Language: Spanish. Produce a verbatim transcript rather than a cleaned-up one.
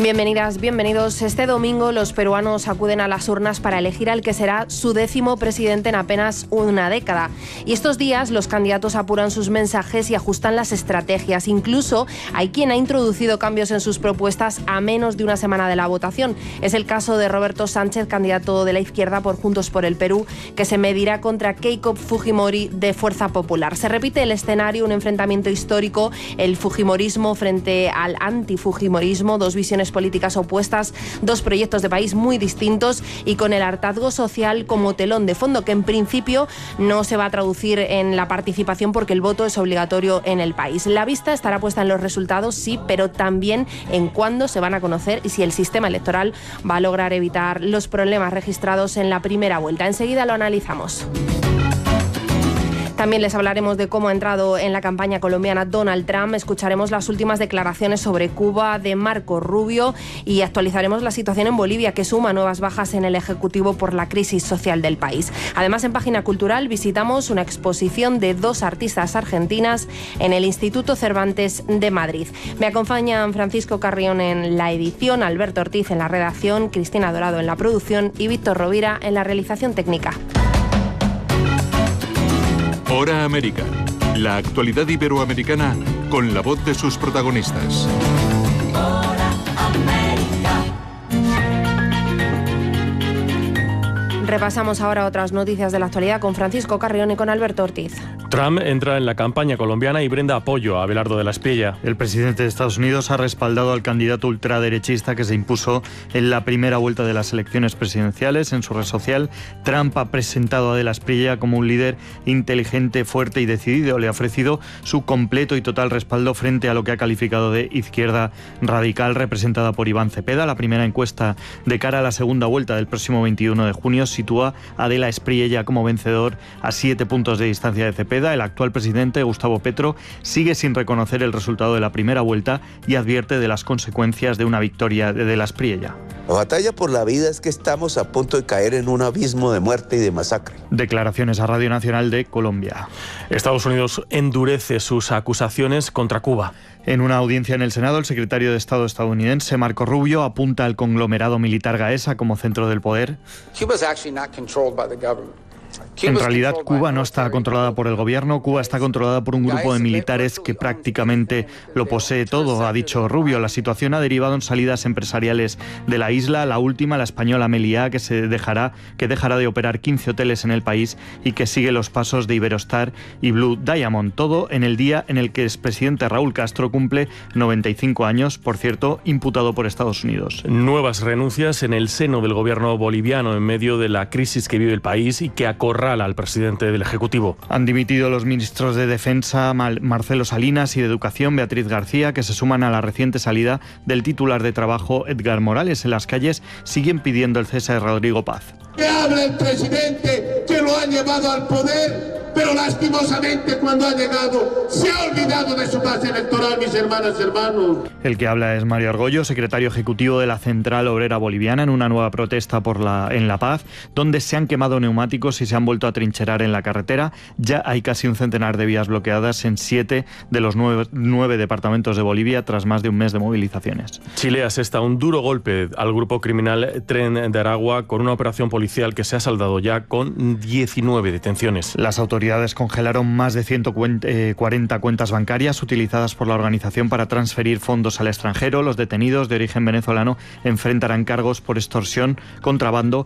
Bienvenidas, bienvenidos. Este domingo los peruanos acuden a las urnas para elegir al que será su décimo presidente en apenas una década. Y estos días los candidatos apuran sus mensajes y ajustan las estrategias. Incluso hay quien ha introducido cambios en sus propuestas a menos de una semana de la votación. Es el caso de Roberto Sánchez, candidato de la izquierda por Juntos por el Perú, que se medirá contra Keiko Fujimori de Fuerza Popular. Se repite el escenario, un enfrentamiento histórico, el fujimorismo frente al antifujimorismo, dos visiones políticas opuestas, dos proyectos de país muy distintos y con el hartazgo social como telón de fondo, que en principio no se va a traducir en la participación porque el voto es obligatorio en el país. La vista estará puesta en los resultados, sí, pero también en cuándo se van a conocer y si el sistema electoral va a lograr evitar los problemas registrados en la primera vuelta. Enseguida lo analizamos. También les hablaremos de cómo ha entrado en la campaña colombiana Donald Trump. Escucharemos las últimas declaraciones sobre Cuba de Marco Rubio y actualizaremos la situación en Bolivia, que suma nuevas bajas en el Ejecutivo por la crisis social del país. Además, en Página Cultural visitamos una exposición de dos artistas argentinas en el Instituto Cervantes de Madrid. Me acompañan Francisco Carrión en la edición, Alberto Ortiz en la redacción, Cristina Dorado en la producción y Víctor Rovira en la realización técnica. Hora América. La actualidad iberoamericana con la voz de sus protagonistas. Hora América. Repasamos ahora otras noticias de la actualidad con Francisco Carrión y con Alberto Ortiz. Trump entra en la campaña colombiana y brinda apoyo a Abelardo de la Espriella. El presidente de Estados Unidos ha respaldado al candidato ultraderechista que se impuso en la primera vuelta de las elecciones presidenciales. En su red social, Trump ha presentado a de la Espriella como un líder inteligente, fuerte y decidido. Le ha ofrecido su completo y total respaldo frente a lo que ha calificado de izquierda radical representada por Iván Cepeda. La primera encuesta de cara a la segunda vuelta del próximo veintiuno de junio sitúa a de la Espriella como vencedor a siete puntos de distancia de Cepeda. El actual presidente, Gustavo Petro, sigue sin reconocer el resultado de la primera vuelta y advierte de las consecuencias de una victoria de de la Espriella. La batalla por la vida es que estamos a punto de caer en un abismo de muerte y de masacre. Declaraciones a Radio Nacional de Colombia. Estados Unidos endurece sus acusaciones contra Cuba. En una audiencia en el Senado, el secretario de Estado estadounidense, Marco Rubio, apunta al conglomerado militar Gaesa como centro del poder. En realidad, Cuba no está controlada por el gobierno. Cuba está controlada por un grupo de militares que prácticamente lo posee todo, ha dicho Rubio. La situación ha derivado en salidas empresariales de la isla. La última, la española Meliá, que se dejará, que dejará de operar quince hoteles en el país y que sigue los pasos de Iberostar y Blue Diamond. Todo en el día en el que el expresidente Raúl Castro cumple noventa y cinco años, por cierto, imputado por Estados Unidos. Nuevas renuncias en el seno del gobierno boliviano en medio de la crisis que vive el país y que acorrala al presidente del Ejecutivo. Han dimitido los ministros de Defensa Marcelo Salinas y de Educación Beatriz García, que se suman a la reciente salida del titular de Trabajo Edgar Morales. En las calles siguen pidiendo el cese de Rodrigo Paz. Que hable el presidente que lo ha llevado al poder, pero lastimosamente cuando ha llegado se ha olvidado de su base electoral, mis hermanas y hermanos. El que habla es Mario Argollo, secretario ejecutivo de la Central Obrera Boliviana, en una nueva protesta por la, en La Paz, donde se han quemado neumáticos y se han vuelto a trincherar en la carretera. Ya hay casi un centenar de vías bloqueadas en siete de los nueve, nueve departamentos de Bolivia tras más de un mes de movilizaciones. Chile asesta un duro golpe al grupo criminal Tren de Aragua con una operación policial que se ha saldado ya con diecinueve detenciones. Las autoridades congelaron más de ciento cuarenta cuentas bancarias utilizadas por la organización para transferir fondos al extranjero. Los detenidos de origen venezolano enfrentarán cargos por extorsión, contrabando